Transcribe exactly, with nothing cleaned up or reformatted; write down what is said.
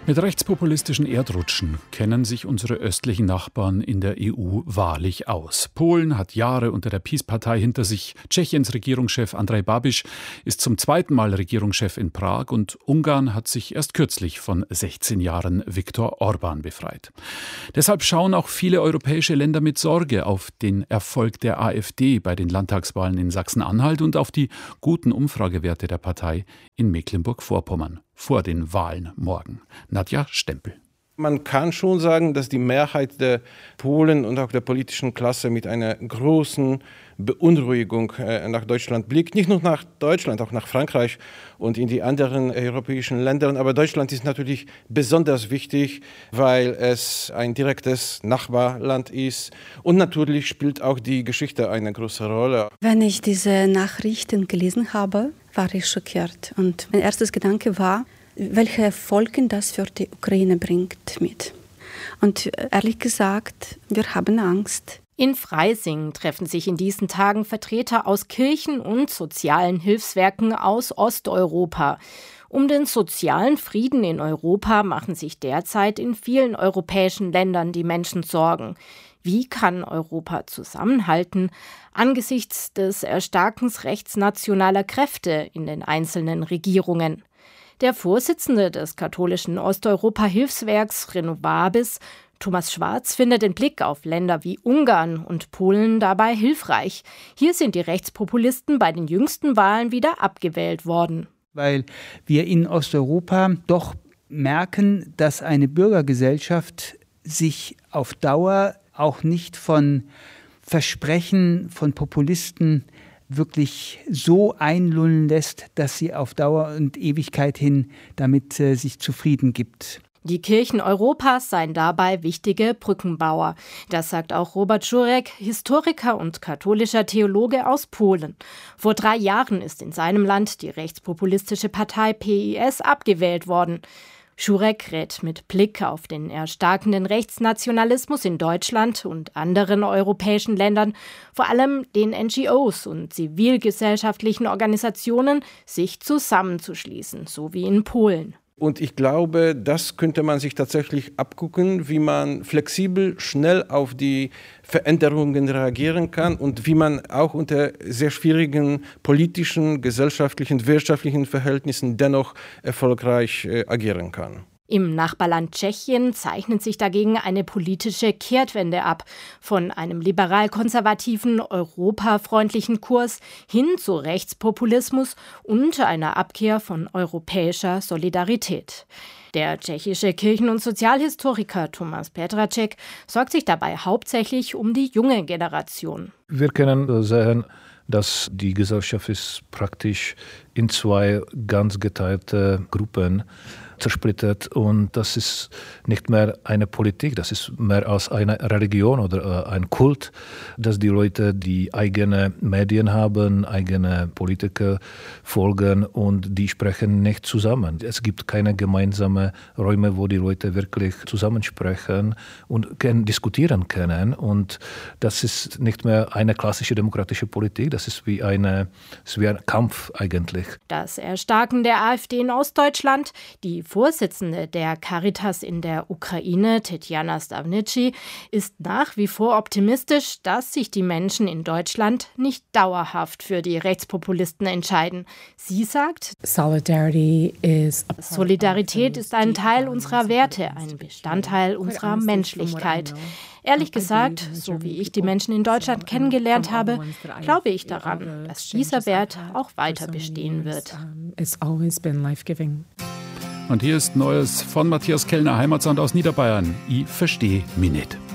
Mit rechtspopulistischen Erdrutschen kennen sich unsere östlichen Nachbarn in der E U wahrlich aus. Polen hat Jahre unter der PiS-Partei hinter sich. Tschechiens Regierungschef Andrej Babiš ist zum zweiten Mal Regierungschef in Prag und Ungarn hat sich erst kürzlich von sechzehn Jahren Viktor Orbán befreit. Deshalb schauen auch viele europäische Länder mit Sorge auf den Erfolg der AfD bei den Landtagswahlen in Sachsen-Anhalt und auf die guten Umfragewerte der Partei in Mecklenburg-Vorpommern vor den Wahlen morgen. Nadja Stempel. Man kann schon sagen, dass die Mehrheit der Polen und auch der politischen Klasse mit einer großen Beunruhigung nach Deutschland blickt. Nicht nur nach Deutschland, auch nach Frankreich und in die anderen europäischen Länder. Aber Deutschland ist natürlich besonders wichtig, weil es ein direktes Nachbarland ist. Und natürlich spielt auch die Geschichte eine große Rolle. Wenn ich diese Nachrichten gelesen habe, war ich schockiert. Und mein erstes Gedanke war, welche Folgen das für die Ukraine bringt mit. Und ehrlich gesagt, wir haben Angst. In Freising treffen sich in diesen Tagen Vertreter aus Kirchen und sozialen Hilfswerken aus Osteuropa. Um den sozialen Frieden in Europa machen sich derzeit in vielen europäischen Ländern die Menschen Sorgen. Wie kann Europa zusammenhalten angesichts des Erstarkens rechtsnationaler Kräfte in den einzelnen Regierungen? Der Vorsitzende des katholischen Osteuropa-Hilfswerks Renovabis, Thomas Schwarz, findet den Blick auf Länder wie Ungarn und Polen dabei hilfreich. Hier sind die Rechtspopulisten bei den jüngsten Wahlen wieder abgewählt worden. Weil wir in Osteuropa doch merken, dass eine Bürgergesellschaft sich auf Dauer auch nicht von Versprechen von Populisten wirklich so einlullen lässt, dass sie auf Dauer und Ewigkeit hin damit äh, sich zufrieden gibt. Die Kirchen Europas seien dabei wichtige Brückenbauer. Das sagt auch Robert Żurek, Historiker und katholischer Theologe aus Polen. Vor drei Jahren ist in seinem Land die rechtspopulistische Partei P I S abgewählt worden. Żurek rät mit Blick auf den erstarkenden Rechtsnationalismus in Deutschland und anderen europäischen Ländern, vor allem den N G Os und zivilgesellschaftlichen Organisationen, sich zusammenzuschließen, so wie in Polen. Und ich glaube, das könnte man sich tatsächlich abgucken, wie man flexibel, schnell auf die Veränderungen reagieren kann und wie man auch unter sehr schwierigen politischen, gesellschaftlichen, wirtschaftlichen Verhältnissen dennoch erfolgreich äh, agieren kann. Im Nachbarland Tschechien zeichnet sich dagegen eine politische Kehrtwende ab. Von einem liberal-konservativen, europafreundlichen Kurs hin zu Rechtspopulismus und einer Abkehr von europäischer Solidarität. Der tschechische Kirchen- und Sozialhistoriker Thomas Petracek sorgt sich dabei hauptsächlich um die junge Generation. Wir können sehen, dass die Gesellschaft ist praktisch in zwei ganz geteilte Gruppen zersplittert und das ist nicht mehr eine Politik, das ist mehr als eine Religion oder äh, ein Kult, dass die Leute die eigene Medien haben, eigene Politiker folgen und die sprechen nicht zusammen. Es gibt keine gemeinsamen Räume, wo die Leute wirklich zusammensprechen und können, diskutieren können und das ist nicht mehr eine klassische demokratische Politik, das ist wie, eine, ist wie ein Kampf eigentlich. Das Erstarken der AfD in Ostdeutschland, die Vorsitzende der Caritas in der Ukraine, Tetjana Stavnici, ist nach wie vor optimistisch, dass sich die Menschen in Deutschland nicht dauerhaft für die Rechtspopulisten entscheiden. Sie sagt, Solidarität ist ein Teil unserer Werte, ein Bestandteil unserer Menschlichkeit. Ehrlich gesagt, so wie ich die Menschen in Deutschland kennengelernt habe, glaube ich daran, dass dieser Wert auch weiter bestehen wird. Und hier ist Neues von Matthias Kellner, Heimatsound aus Niederbayern. Ich verstehe mich nicht.